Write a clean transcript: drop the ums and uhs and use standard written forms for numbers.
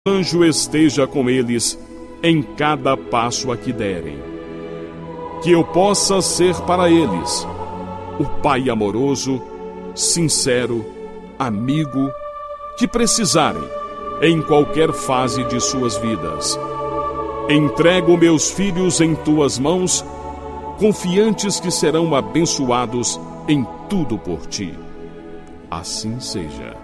anjo esteja com eles em cada passo a que derem. Que eu possa ser para eles o pai amoroso, sincero, amigo, que precisarem em qualquer fase de suas vidas. Entrego meus filhos em tuas mãos, confiantes que serão abençoados em tudo por ti. Assim seja.